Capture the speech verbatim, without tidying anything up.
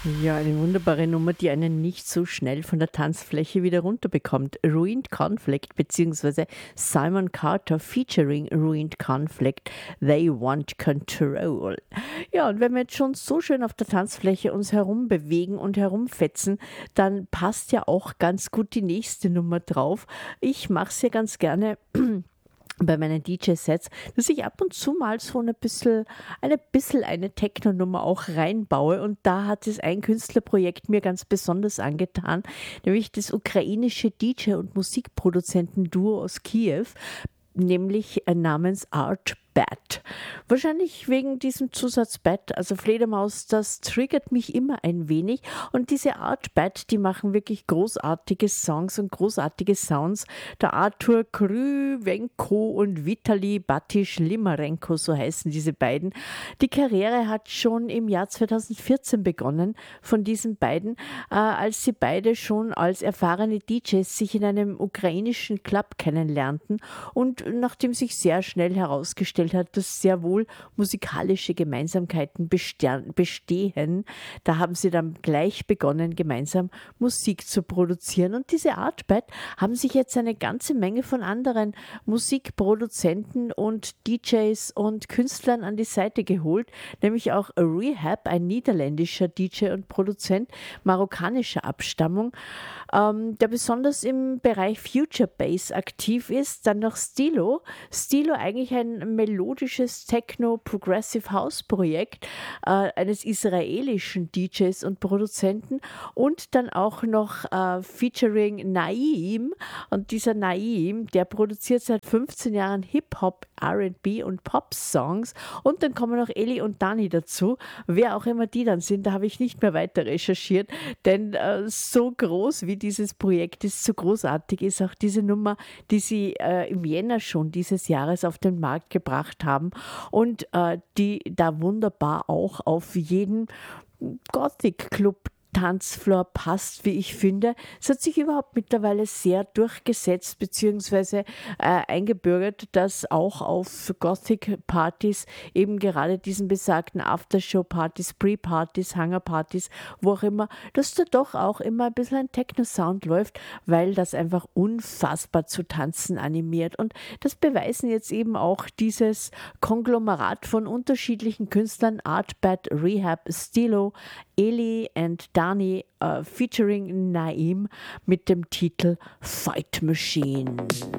Ja, eine wunderbare Nummer, die einen nicht so schnell von der Tanzfläche wieder runterbekommt. Ruined Conflict beziehungsweise Simon Carter featuring Ruined Conflict, They Want Control. Ja, und wenn wir jetzt schon so schön auf der Tanzfläche uns herumbewegen und herumfetzen, dann passt ja auch ganz gut die nächste Nummer drauf. Ich mache es ja ganz gerne bei meinen D J-Sets, dass ich ab und zu mal so eine bisschen eine bisschen eine Techno-Nummer auch reinbaue, und da hat es ein Künstlerprojekt mir ganz besonders angetan, nämlich das ukrainische D J und Musikproduzentenduo aus Kiew, nämlich äh, namens Art Bat. Wahrscheinlich wegen diesem Zusatz Bat, also Fledermaus, das triggert mich immer ein wenig. Und diese Art Bat, die machen wirklich großartige Songs und großartige Sounds. Der Artur Krywenko und Vitali Batisch-Limarenko, so heißen diese beiden. Die Karriere hat schon im Jahr zweitausendvierzehn begonnen von diesen beiden, äh, als sie beide schon als erfahrene D Js sich in einem ukrainischen Club kennenlernten, und nachdem sich sehr schnell herausgestellt hat, dass sehr wohl musikalische Gemeinsamkeiten bestern- bestehen. Da haben sie dann gleich begonnen, gemeinsam Musik zu produzieren. Und diese Artband haben sich jetzt eine ganze Menge von anderen Musikproduzenten und D Js und Künstlern an die Seite geholt, nämlich auch Rehab, ein niederländischer D J und Produzent marokkanischer Abstammung, ähm, der besonders im Bereich Future Bass aktiv ist. Dann noch Stilo. Stilo, eigentlich ein melodisches Techno-Progressive House-Projekt äh, eines israelischen D Js und Produzenten, und dann auch noch äh, featuring Naim, und dieser Naim, der produziert seit fünfzehn Jahren Hip-Hop, R and B und Pop-Songs, und dann kommen noch Eli und Dani dazu. Wer auch immer die dann sind, da habe ich nicht mehr weiter recherchiert, denn äh, so groß wie dieses Projekt ist, so großartig ist auch diese Nummer, die sie äh, im Jänner schon dieses Jahres auf den Markt gebracht haben, und äh, die da wunderbar auch auf jeden Gothic-Club Tanzfloor passt, wie ich finde. Es hat sich überhaupt mittlerweile sehr durchgesetzt bzw. Äh, eingebürgert, dass auch auf Gothic-Partys eben gerade diesen besagten Aftershow-Partys, Pre-Partys, Hangar-Partys, wo auch immer, dass da doch auch immer ein bisschen ein Techno-Sound läuft, weil das einfach unfassbar zu tanzen animiert. Und das beweisen jetzt eben auch dieses Konglomerat von unterschiedlichen Künstlern, Artbad, Rehab, Stilo, Eli and Dani uh, featuring Naim mit dem Titel Fight Machine.